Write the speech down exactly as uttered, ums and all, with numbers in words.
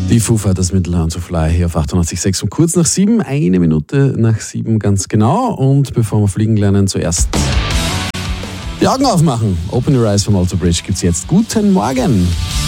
Die Foo Fighters mit Learn to Fly hier auf achtundachtzig Komma sechs und kurz nach sieben, eine Minute nach sieben ganz genau. Und bevor wir fliegen lernen, zuerst die Augen aufmachen. Open Your Eyes vom Alter Bridge gibt's jetzt. Guten Morgen!